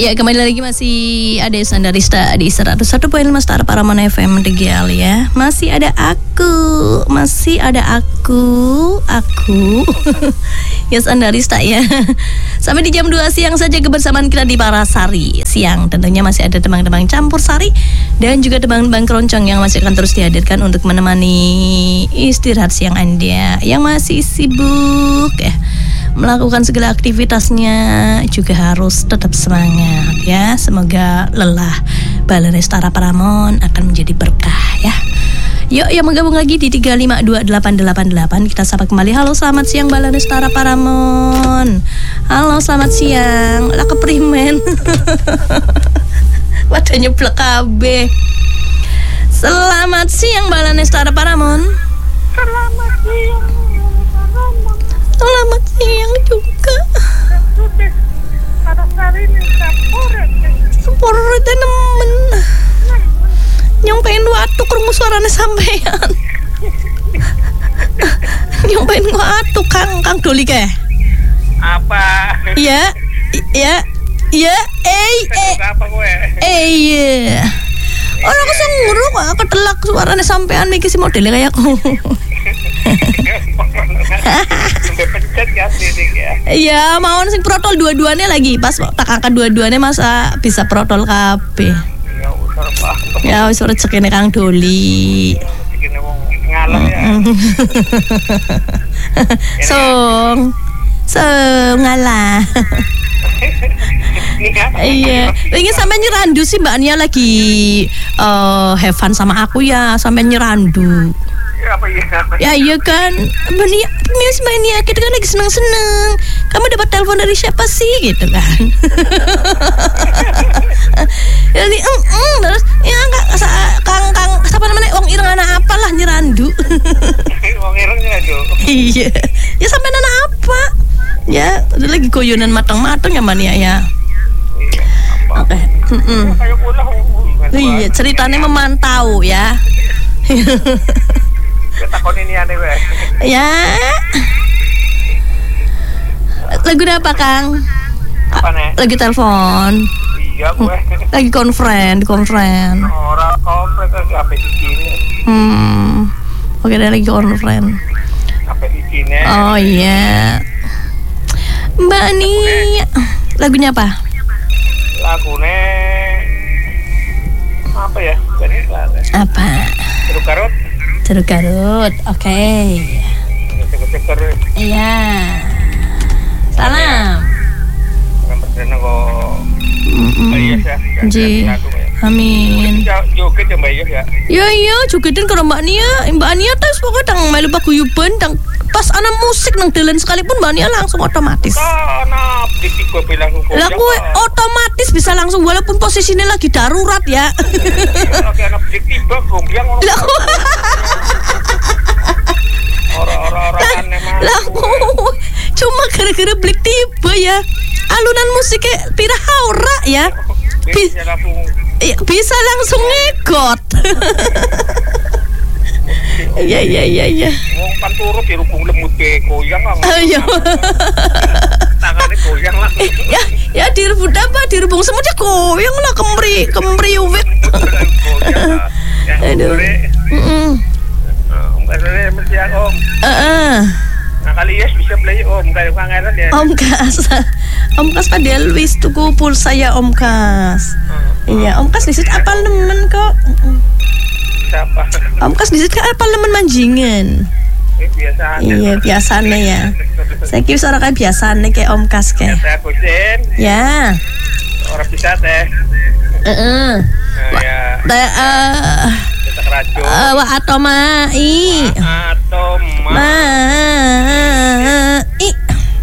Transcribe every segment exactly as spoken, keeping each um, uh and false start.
Ya, kembali lagi masih ada Sandarista di seratus satu koma lima Star Paramount F M Tegal ya. Masih ada aku, masih ada aku, aku. Ya Sandarista ya. Sampai di jam dua siang saja kebersamaan kita di Parasari. Siang tentunya masih ada tembang-tembang campur sari dan juga tembang-tembang keroncong yang masih akan terus dihadirkan untuk menemani istirahat siang Anda yang masih sibuk ya. Melakukan segala aktivitasnya juga harus tetap semangat ya. Semoga lelah Balai Lestari Paramount akan menjadi berkah ya. Yuk yang menggabung lagi di tiga lima dua delapan delapan delapan. Kita sapa kembali. Halo selamat siang Balai Lestari Paramount. Halo selamat siang. Lah keprimen. Wadah nyeblek kabeh. Selamat siang Balai Lestari Paramount. Selamat siang. Selamat siang juga. Pada hari ini saporet. Saporet nemen. Nyong pengen watuk krungu suarane sampean. Nyong pengen watuk Kang Kang Doli ke. Apa? Iya. Iya. Iya. Eh eh. Apa kowe? Eh iya. Orang kesel nguruk kok ketelak suarane sampean iki si modele kayak aku. Pencet ya sini ya. Iya, mau sing protol dua-duanya lagi. Pas tak angkat dua-duanya masa bisa protol kabeh. Ya usah Pak. Ya wis rezekine Kang Doli. Rezekine wong ngalah ya. Song. Song ngalah. Iya, ini sampai nyerandu sih Mbak Nia lagi uh, have fun sama aku ya, sampai nyerandu. Ya apa ya? Ya iya kan, Mbak Nia, Miss Mbak Nia kita kan lagi seneng-seneng. Kamu dapat telepon dari siapa sih gitu kan? Jadi, eng eng terus ya kak, kang kang siapa namanya Wong Ireng anak apalah nyerandu. Wong Ireng nyerandu. Iya, ya sampai anak apa? Ya, udah lagi goyonan matang-matang ya Mbak Nia ya. Oke. Okay. Mm-mm. Iya, ceritanya memantau ya. Takon ini aneh weh. Ya. Lagu apa Kang? Apa nih? Lagi telepon. Iya gue. Lagi konfren, di konfren. Orang konfren kan sampai di sini. Hmm. Oke, ada lagi konfren. Sampai di sini. Oh iya. Mbak Nia. Lagunya apa? Lagunya apa ya? Apa? Jeruk Garut. Jeruk Garut. Oke. Okay. Jeruk Garut. Iya. Salam. Namanya kok. Iya ya. Ji. Amin. Joget ya Mbak ya. Iya iya, jogetin karo Mbak Nia. Mbak Nia tes pokoknya tang melu paguyuban tang pas ana musik nang dalan sekalipun Mbak Nia langsung otomatis. Nah, tiba bilang lah gue otomatis bisa langsung walaupun posisinya lagi darurat ya. Lagi anak tiba gomblang ngono. Lah orang-orang aneh mah. Lah cuma gara-gara blik tiba ya. Alunan musiknya piraha ora ya. Bisa langsung bisa langsung ngegot. Iya iya iya iya. Wong kan turut dirubung lemut be goyang lah. Ayo. Tangannya goyang lah. Ya ya dirubung apa? Dirubung semut ya goyang lah kemri kemri uwit. Aduh. Heeh. Om kasih mesti Om. Heeh. Nah kali yes bisa beli Om kayak pangeran ya. Om Kas. Om Kas pada Luis tuku pulsa ya Om Kas. Iya, Om Kas disit apa nemen kok. Siapa? Om Kas disit apa nemen manjingan. Biasa. Iya, biasanya ya. Saya kira suara kayak biasanya kayak Om Kas kayak. Saya kusin. Ya. Orang bisa teh. Heeh. Ya. Eh Cetak racun. Uh, wa atomai. Atoma. I.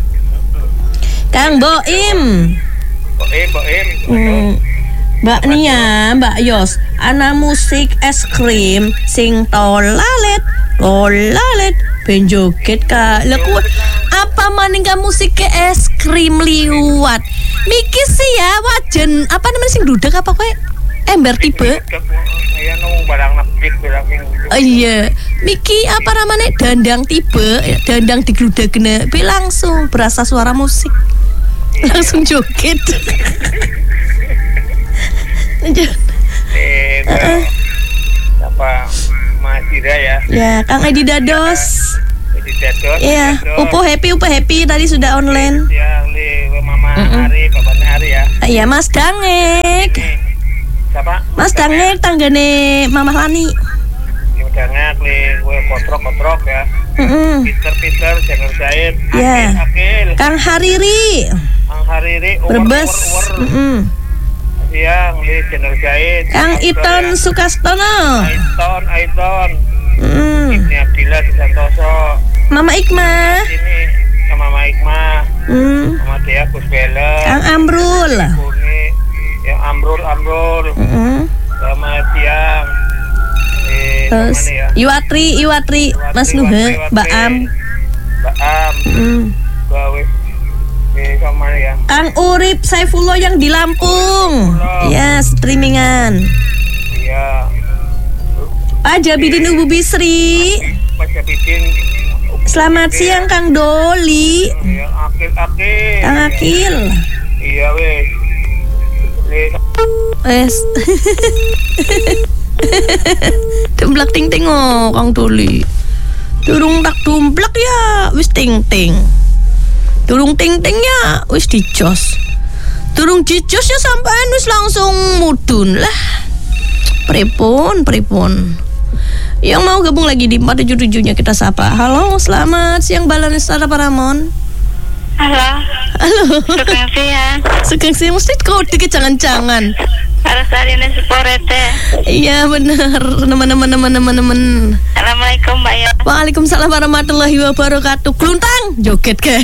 Kang Boim. Boim, Boim. Hmm. Mbak Nia, Mbak Yos, ana musik es krim sing tolalet, tolalet, ben joget ka. Lha ku apa maning ka musik ke es krim liwat. Miki sih ya wajan apa namanya sing dudak apa kowe? Ember tiba. Ya nang barang napit barang. Oh iya, Miki apa namanya dandang tiba, dandang digludagna, be langsung berasa suara musik. Langsung joget. Ya, Kang Edi Dados. Edi Dados. Iya, Upo happy, Upo happy tadi sudah online. Ya, li Mama Mm-mm. Ari, bapaknya Ari ya. Iya, Mas Dangek. Ini siapa? Mas Dangek tanggane Mama Lani. Yang dangak li gue kotrok-kotrok ya. Heeh. Peter-Peter jangan jahit. Ya. Akil, Akil. Kang Hariri. Kang Hariri, Brebes. uwer-uwer. Heeh. Siang li channel jahit. Kang Iton Sukastono. Aiton, Aiton. Heeh. Ini Abdillah di Santoso. Mama Ikma. Ini sama Mama Ikma, Hmm. sama Dea Gus Belen. Kang Amrul. Kuni, yang Amrul, Amrul. Heeh. Sama Tiang. Eh, Terus mana ya? Iwatri, Iwatri, Mas Nuhe, Mbak Am. Mbak Am. Heeh. Gawe. Eh, sama mana ya? Kang Urip Saifullah yang di Lampung. Ya, streamingan. Iya. Pak Jabidin Ubu Bisri. Pak Jabidin. Selamat siang Kang Doli. Yang akil-akil. Kang Akil. Iya wes. Wes. Wes. Demblak ting ting oh Kang Doli. Durung tak dumplak ya wis ting ting. Durung ting ting ya wis dijos. Durung dijos ya sampean wis langsung mudun lah. Pripun pripun. Yang mau gabung lagi di empat tujuh tujuh-nya kita sapa. Halo, selamat siang Balan Nestara Paramon. Halo. Halo. Sugeng siang. Sugeng siang mesti kode ke jangan-jangan. Harus hari ini sporete. Iya benar, teman-teman teman-teman teman. Assalamualaikum Mbak ya. Waalaikumsalam warahmatullahi wabarakatuh. Kluntang, joget ke.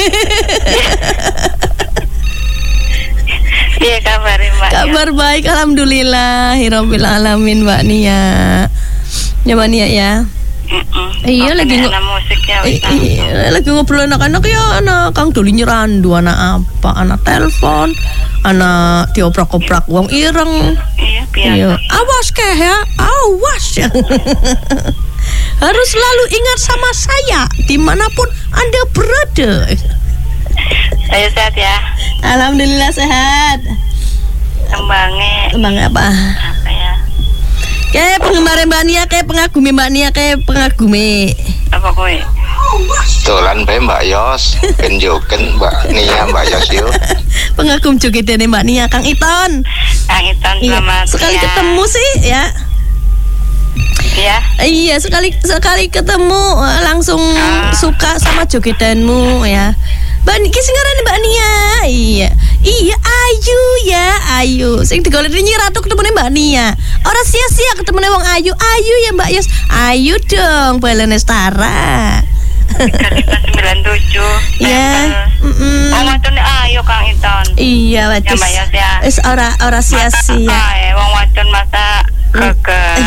Iya kabar Mbak. Kabar baik, alhamdulillah, hiraubil alamin Mbak Nia. Ya Mbak Nia ya. Mm-mm. Iya, Oke, lagi nih, ngo- anak musik ya wis. Iya, lagi ngobrol anak-anak ya anak Kang Doli nyerandu anak apa? Anak telepon, anak dioprak-oprak uang ireng. Iya biasa. Iya, awas keh ya, awas ya. Harus selalu ingat sama saya dimanapun Anda berada. Ayo sehat ya. Alhamdulillah sehat. Kembangnya Emang apa? apa ya? Kayak penggemar Mbak Nia, kayak pengagumi Mbak Nia, kayak pengagumi. Apa kue? Dolan bae Mbak Yos, kenjoken Mbak Nia, Mbak Yos yuk. Pengagum jogetnya Mbak Nia, Kang Iton. Kang Iton Iya, selamat sekali siang. ketemu sih ya. Iya. Iya, sekali sekali ketemu eh, langsung Ah. suka sama jogetanmu ya. Mbak Nia, sing ngarani Mbak Nia. Iya. Iya, ayu ya, ayu. Sing digoleki Nyi Ratu ketemune Mbak Nia. Ora sia-sia ketemune wong ayu. Ayu ya Mbak Yos. Ayu dong, Balan Nestara. Kalimat sembilan tujuh. Ya. Mm-mm. Oh macamnya ayo Kang Iton. Iya, Ya wajis. Mbak Yos ya. Wis ora ora sia-sia. Ah, wong wadon masa gagal.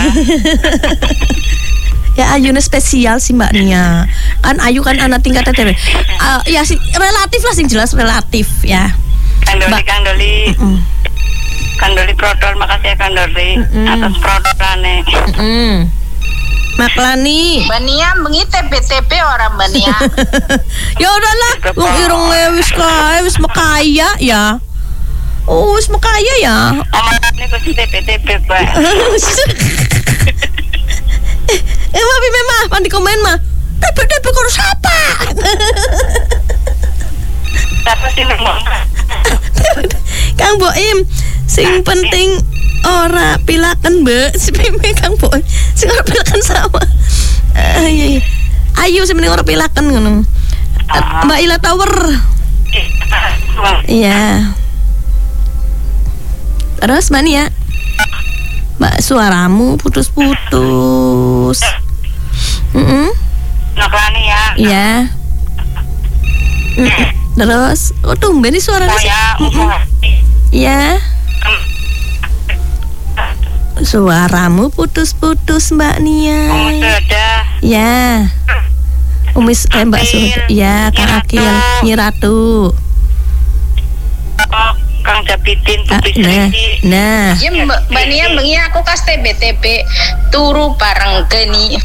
Ya ayunya spesial sih Mbak Nia. Kan Ayu kan anak tingkatnya dewe. Uh, ya sih relatif lah sing jelas relatif ya. Kang Doli, Mbak. Kang Doli, Mm. Kang Doli protol, makasih ya Kang Doli Mm-mm. atas protolannya. Mm. Maklani. Bania bengi T B T P orang Bania. Ya udahlah, wong irung wis kae wis mekaya ya. Oh, wis mekaya ya. Omongannya gue sih T P T P Pak. eh, eh, tapi memang pan di komen mah. T P T P karo siapa? Siapa sih ngomong? Kang Boim, sing penting ora pilaken Mbak, si Peme Kang Boim, sing ora pilaken sama. Ah, iya, iya. Ayu sing penting ora pilaken ngono. Ah. Mbak Ila Tower. Iya. Terus Mbak Nia, Mbak suaramu putus-putus. Mm-mm. Naklani ya. Iya. Mm-mm. Terus, oh tumben nih suaranya Oh sih. ya, Mm-mm. umur. Iya. Suaramu putus-putus Mbak Nia. Umur sudah. Ya. Umis eh Mbak Sur. Ya, Kang Akil, Nyi Ratu. Oh, Kang Jabidin Ah, Bubis nah, Riki. nah. Ya Mbak Bania bengi aku kas T B T P turu bareng geni.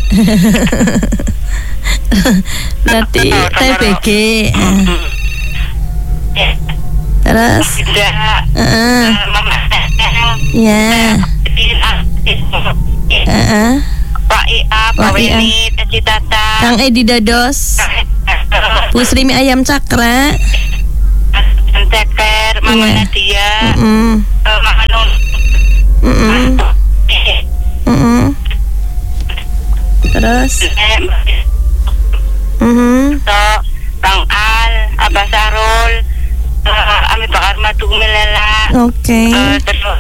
Berarti T B G. Ya, Terus, sudah. heeh. Mama. Ya. Jabidin, ah, itu. Heeh. Pak Wak Ia, Pak Wak Ia. Weni, Teci Tata, Kang Edi Dados, Pusri Mie Ayam Cakra, Ceker, Mama Iya. Nadia, Mm-mm. eh, Mama Nun, Mm-mm. eh, Mm-mm. Terus eh, mm-mm. Tok, Kang Al, Abah Sarul, eh, Ami Bakar Madu Melela, Oke. eh, terus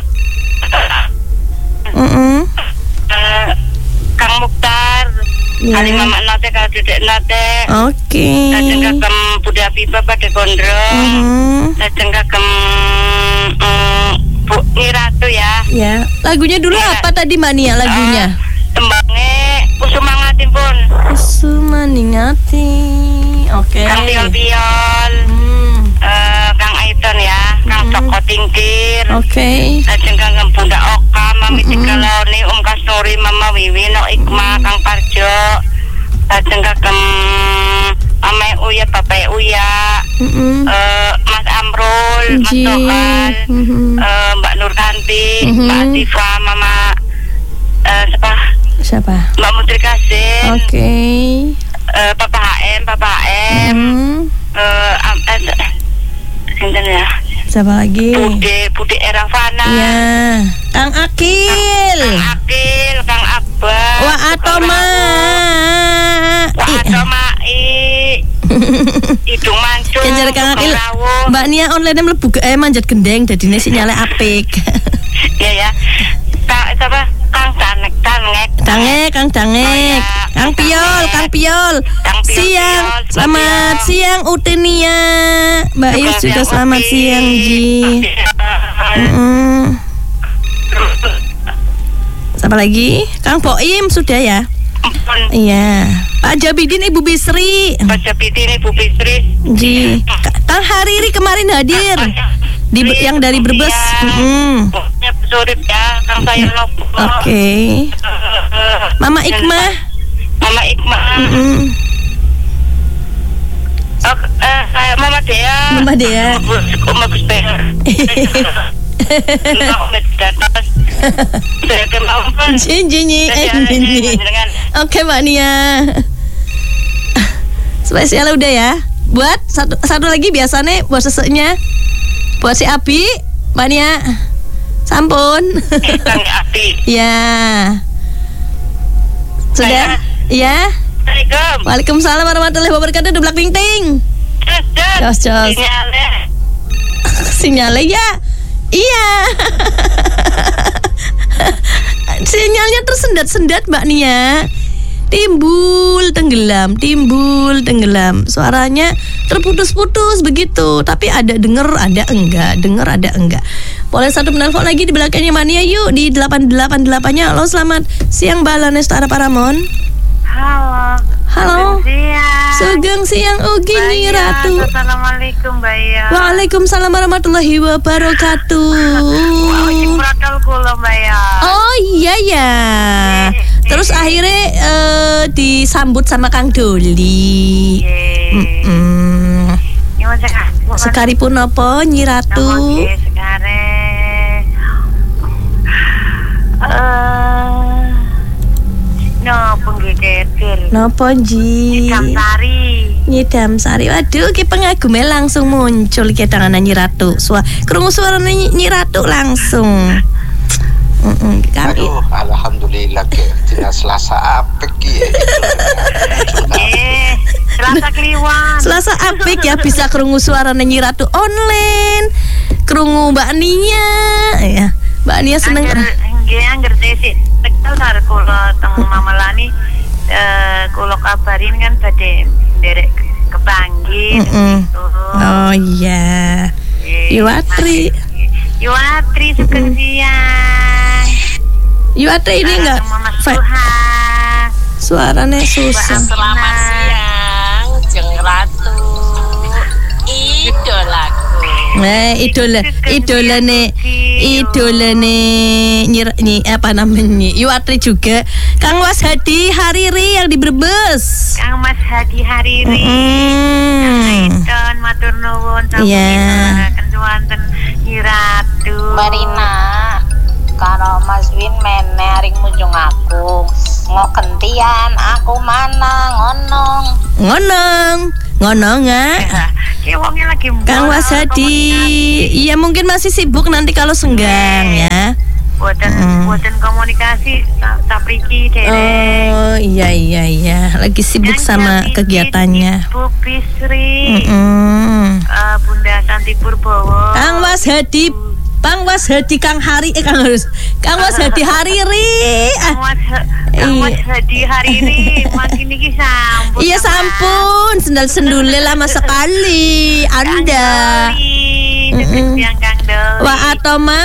Mm-mm. eh, Kang Mukhtar, Ya. Ali Mama Nate, Kak Dedek Nate, Oke. lajeng kagem Budha Pipa pada Gondrong, Mhm. lajeng kagem mm, Bu Niratu ya. Ya, lagunya dulu Ya. apa tadi Mania lagunya? Tembangnya Kusumangatin pun, Kusuma Ningati. Oke. Kang Piol Piol, Hmm. eh, Kang Aiton ya, Kang Mhm. Toko Tingkir, Oke. lajeng kagem Bunda Oka, Mami Mhm. Tigaloni, Om Kasturi, Mama Wiwi, No Ikma, Kang Parjo, lajeng kagem Mama Uya, Bapak Uya, Mm-mm. eh, Mas Amrul, Mas Ji. Toal, Mhm. eh, Mbak Nurkanti, Mhm. Mbak Atifa, Mama eh, siapa? Siapa? Mbak Mutri Kasin, Oke. eh, Papa H M, Papa H M, Hmm. eh, am- eh, eh, sinten ya? Siapa lagi? Bude, Bude Eravana, Ya, Kang Akil. Kang Akil, Kang Akbar, Wah, Atoma. Wah, Ih. Atoma, I, Hidung Mancung, Kejar Kang Akil. Sugeng Rawuh. Mbak Nia online mlebu ge- eh manjat gendeng dadine sinyale apik. Ya ya, Kang siapa? Kang Tanek, Tanek, Dangek, Kang Dangek. Oh, ya. Kang Piol, Kang Piol. Kang Piol, Siang. Piol, Selamat Piol. siang Utenia. Mbak Is juga selamat siang, Ji. Mm-mm. Siapa lagi? Kang Boim sudah ya? Iya. Pak Jabidin, Ibu Bisri. Baca piti ini Bu Bisri. Ji. Ka- Kang Hariri kemarin hadir. Di yang dari Brebes. Mm-mm. Pokoknya Surip ya, Kang Sayur Lobo. Oke. Mama Ikmah. Mama Ikmah. Mm-mm. Oh, eh, saya Mama Dea. Mama Dea. Mama Gus Beher. Nah, Om Datas. Saya kemauan. Jinjinyi, eh, Saya jinjinyi. dengan Oke Mbak Nia. Spesial udah ya. Buat satu satu lagi biasanya buat seseknya. Buat si Abi, Mbak Nia. Sampun. Kang Api. Ya. Sudah? Ya. Assalamualaikum. Waalaikumsalam warahmatullahi wabarakatuh. Dublak ting ting. Jos, jos. Jos, jos. Sinyalnya. Sinyalnya ya. Iya. Sinyalnya tersendat-sendat Mbak Nia. Timbul tenggelam, timbul tenggelam. Suaranya terputus-putus begitu. Tapi ada denger, ada enggak. Denger, ada enggak. Boleh satu penelpon lagi di belakangnya Mania yuk. Di delapan delapan delapan-nya. Halo, selamat siang Mbak Lanestara Paramon. Halo. Halo. Siang. Sugeng siang Ugi Nyi Ratu. Assalamualaikum Mbak Ya. Waalaikumsalam warahmatullahi wabarakatuh. Wow, cipuratol kula Mbak Ya. Oh iya ya. Terus akhirnya eh, disambut sama Kang Doli. Mm-mm. Gimana sekarang? Sekaripun apa Nyi Ratu? Oke, sekarang. Eh, no penggigil. Nopo Ji? Kamsari. Nyidam Sari. Waduh, ki pengagumnya langsung muncul ki tangan Nyi Ratu. Suara krungu suarane Nyi Nyi Ratu langsung. Heeh, Kang. Aduh, alhamdulillah ke tina Selasa apik ya. Eh, Selasa Kliwon. Selasa apik ya bisa krungu suarane Nyi Ratu online. Krungu Mbak Nia ya. Mbak Nia seneng. Nggih, angger desi tekel karo kula teng Mamelani eh kula kabarin kan badhe nderek kepanggih Mm-mm. gitu. Oh iya. Eh, Yuwatri. Yuwatri sugeng siang. Yuwatri ini enggak Mama fa- Suha. suaranya susah. Selamat siang, Jeng Ratu, idolaku. Nah, idola idolane idolane nyi, nyi apa namanya Yuwatri juga Kang Was Hadi Hariri yang di Brebes. Kang Mas Hadi Hariri. Mm. Aiton matur nuwun sampun Iya. nindakaken wonten Nyi Ratu. Marina, karo Mas Win meneh ring munjung aku. Ngo gentian aku mana ngonong. Ngonong, ngonong ah. Ki wonge lagi Kang Wasadi, iya mungkin masih sibuk nanti kalau senggang ya. Buatan Mm. buatan komunikasi sa- sapriki derek. Oh iya iya iya, lagi sibuk sama kegiatannya. Bu Bisri, Mm-mm. eh, Bunda Santi Purbowo. Kang Washadi, Kang Washadi, Kang Hari, eh Kang Harus, Kang Washadi Hariri. Kang Ah, Was Kang Iya. Washadi hari ini makin iki sampun. iya sampun, sendal sendule lama sekali Anda. Mm-mm. Yang Kang Doli. Wa atoma.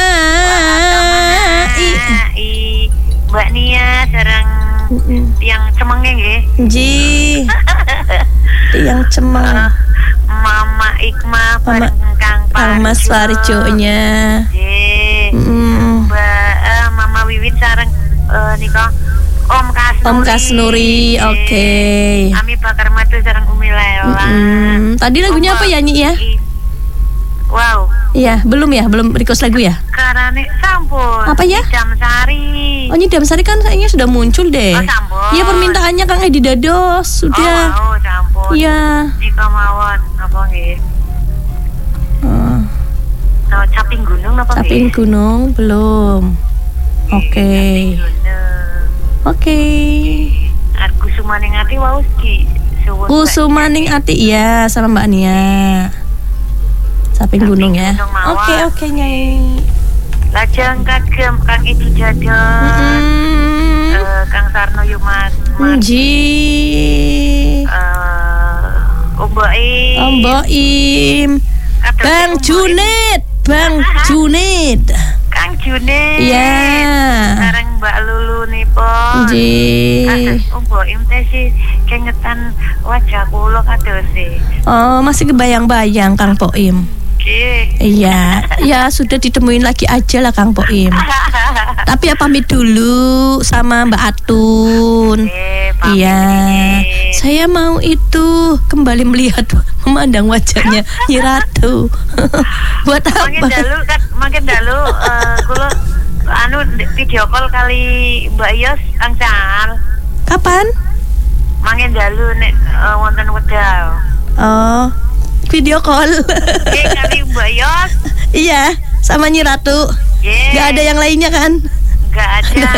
I Mbak Nia sareng yang cemenge nggih. Ji. Yang cemeng. Eh, Mama Ikma bareng Kang Kang Mas Parjo. Warjonya. Nggih. Mm. Mbak eh, Mama Wiwit sareng eh, nika Om Kasnuri. Om Kasnuri, oke. Ami Bakar Madu sareng Umi Lela. Mm-mm. Tadi lagunya apa ya, Nyi ya? Wow. Iya, belum ya, belum request lagu ya? Karane sampun. Apa ya? Jam Sari. Oh, Nyi Damsari kan kayaknya sudah muncul deh. Oh, sampun. Iya, permintaannya Kang Edi Dados sudah. Oh, wow, sampun. Iya. Jika mawon apa nggih? Oh, No, Caping Gunung apa nggih? Caping Gunung belum. Oke. Gunung. Oke. Aku sumaning ati wau ki. suwun. Kusumaning Ati ya sama Mbak Nia. Caping Gunung ya. Gunung mawon. Oke, oke, Nyai. Lajeng kagem Kang Edi Jadon. Mm. Eh, Kang Sarno Yumas. Ji. Eh, Om Boim. Om Boim. Kados Bang Om Boim. Junid, Bang Junid. Kang Junid. Iya. Sareng Mbak Lulu nipun. Ji. Kados Om Boim teh sih kengetan wajah kula kados sih. Oh, masih kebayang-bayang Kang Boim. Nggih. Iya, ya sudah ditemuin lagi aja lah Kang Boim. Tapi ya pamit dulu sama Mbak Atun. Nggih, pamit Iya, nggih. saya mau itu kembali melihat memandang wajahnya Nyi Ratu. Buat Makin apa? dalu kan makin dalu eh, kula anu video call kali Mbak Yos angsal. Kapan? Makin dalu nek eh, wonten wedal. Oh, video call. Nggih kali Mbak Yos. Iya, sama Nyi Ratu. Nggih. Gak ada yang lainnya kan? Enggak ada.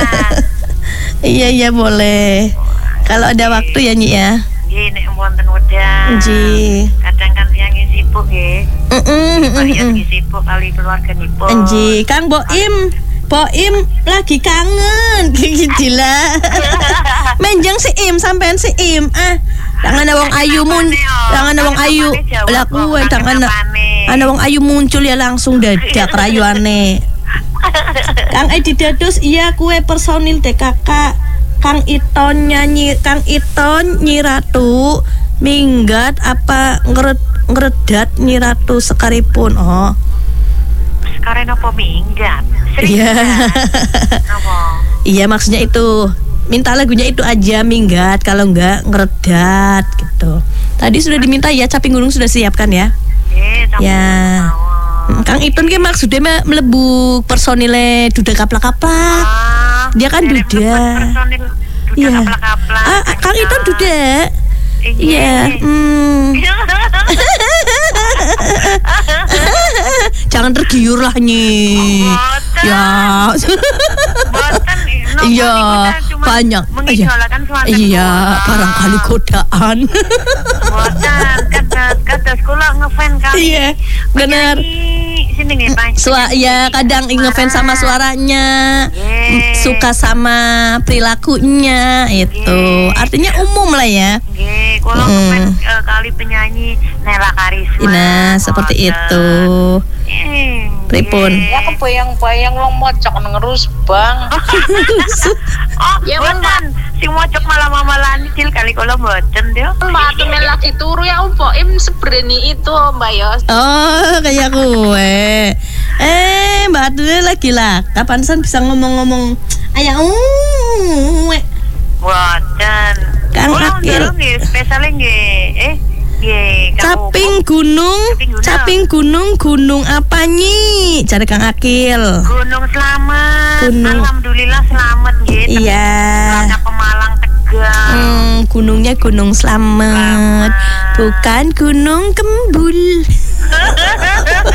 Iya iya boleh. Kalau ada waktu ya Nyi ya. Nggih nek wonten wedal. Nji. Kadang kan yang sibuk nggih. Mm-mm, Mbak Yos mm-mm. nggih sibuk kali keluarganipun. Nji, Kang Boim, Boim lagi kangen gitu lah. Menjang si Im sampean si Im. Ah, tangan wong ayu mun, tangan wong ayu. Lah kuwe tangan ana wong ayu muncul ya langsung dadak rayuane. Kang Edi Dados, iya kue personil D K K. Kang Iton nyanyi, Kang Iton Nyi Ratu minggat apa ngeret ngredat Nyi Ratu sekaripun. Oh. Sekarang apa minggat? Iya. Apa? Iya maksudnya itu minta lagunya itu aja minggat, kalau enggak ngeredat gitu. Tadi sudah diminta ya, Caping Gunung sudah siapkan ya. Nggih, sampeyan Ya. mawon. Kang Itun ki maksudnya me- melebu personile duda kaplak-kaplak. Ah, Dia kan derek duda. mlebet personil duda Iya. kaplak-kaplak. Ah, Kang Itun duda. Iya. Hmm. Jangan tergiur lah Nyi. Boten. Ya. Boten, nopo Iya, niku cuma banyak. mengidolakan suara Iya, kula. barangkali godaan. Boten, kados kados kula ngefans kali. Iya, benar. Penyanyi, sini nih Pak. Sua, ya kadang ngefans sama suaranya, Yeay. suka sama perilakunya itu. Artinya umum lah ya. Nggih, kula Mm. ngefans eh, kali penyanyi Nela Karisma. Nah, seperti Boten. itu. Eh, Pripun? nggih. Ya kebayang-bayang wong mocok ngerus bang. Oh, Ya, boten. Si mocok malah mamalani cil kali kula boten dia. Mbak Atun lagi turu ya Om Boim seberani itu Mbak Yos. Oh, kayak gue. Eh, Mbak Adul lagi lah. Kapan san bisa ngomong-ngomong ayah uwe. Boten. Kang Kula Akil. ndelok nggih spesiale nggih. Eh, nggih. Kang Caping Umum. gunung, Caping gunung. caping gunung, gunung apa Nyi? Cari Kang Akil. Gunung Slamet. Gunung. Alhamdulillah selamat nggih. Iya. Langkah Pemalang juga. Hmm, gunungnya Gunung Slamet, bukan Gunung Kembul.